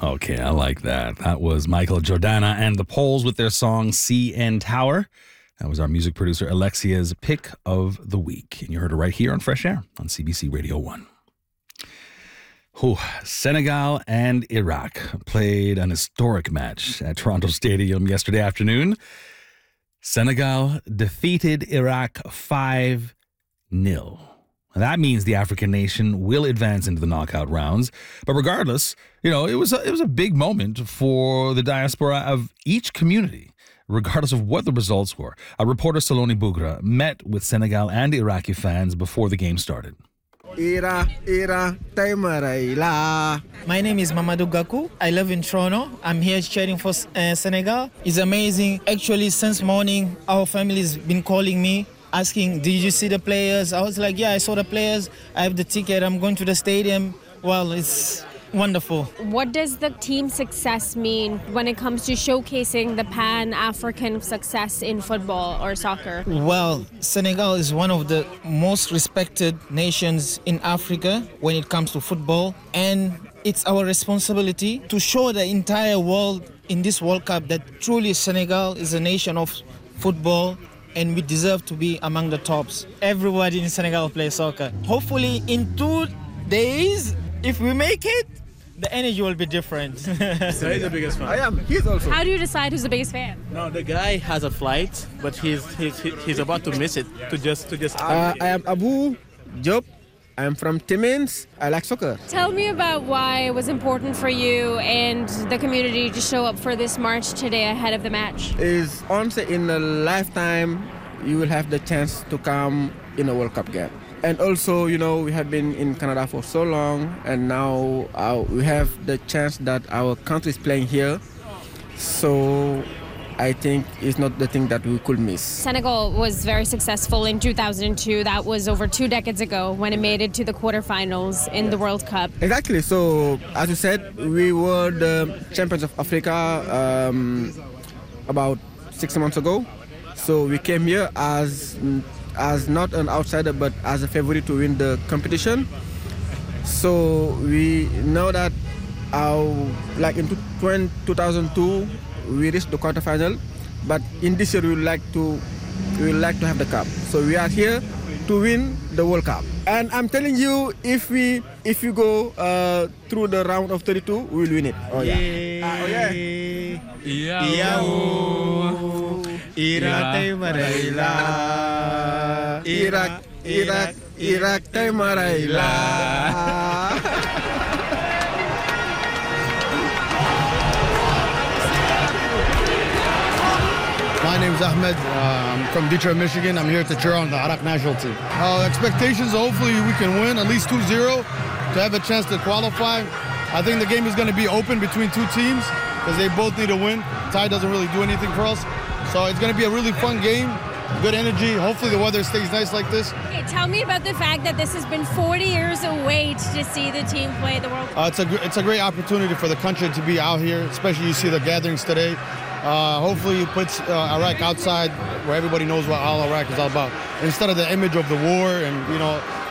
Okay, I like that. That was Michael Jordana and the Poles with their song CN Tower. That was our music producer Alexia's pick of the week. And you heard it right here on Fresh Air on CBC Radio 1. Senegal and Iraq played an historic match at Toronto Stadium yesterday afternoon. Senegal defeated Iraq 5-0. That means the African nation will advance into the knockout rounds. But regardless, it was a big moment for the diaspora of each community, regardless of what the results were. Our reporter Saloni Bugra met with Senegal and Iraqi fans before the game started. My name is Mamadou Gakou. I live in Toronto. I'm here cheering for Senegal. It's amazing. Actually, since morning, our family's been calling me, asking, did you see the players? I was like, yeah, I saw the players. I have the ticket. I'm going to the stadium. Well, it's wonderful. What does the team success mean when it comes to showcasing the Pan-African success in football or soccer? Well, Senegal is one of the most respected nations in Africa when it comes to football. And it's our responsibility to show the entire world in this World Cup that truly Senegal is a nation of football and we deserve to be among the tops. Everybody in Senegal plays soccer. Hopefully in 2 days, if we make it, the energy will be different. So he's the biggest fan. I am. He's also. How do you decide who's the biggest fan? No, the guy has a flight, but he's about to miss it to just. I am Abu Job. I am from Timmins. I like soccer. Tell me about why it was important for you and the community to show up for this march today ahead of the match. Is once in a lifetime you will have the chance to come in a World Cup game. And also, we have been in Canada for so long, and now we have the chance that our country is playing here. So I think it's not the thing that we could miss. Senegal was very successful in 2002. That was over 2 decades ago when it made it to the quarterfinals in the World Cup. Exactly. So, as you said, we were the champions of Africa about 6 months ago. So we came here as not an outsider, but as a favorite to win the competition. So we know that like in 2002, we reached the quarterfinal, but in this year we would like to have the cup. So we are here to win the World Cup. And I'm telling you, if we go through the round of 32, we will win it. Oh yeah. Oh yeah. Iraq, My name is Ahmed. I'm from Detroit, Michigan. I'm here to cheer on the Iraq national team. Expectations, hopefully we can win at least 2-0 to have a chance to qualify. I think the game is going to be open between two teams because they both need to win. Ty doesn't really do anything for us. So it's going to be a really fun game, good energy. Hopefully the weather stays nice like this. Okay, tell me about the fact that this has been 40 years a wait to see the team play the World Cup. It's a great opportunity for the country to be out here, especially you see the gatherings today. Hopefully it puts Iraq outside where everybody knows what all Iraq is all about. Instead of the image of the war and,